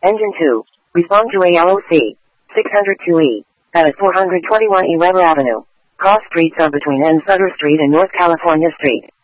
Engine 2. Respond to ALOC. 602E. At 421E Weber Avenue. Cross streets are between N. Sutter Street and North California Street.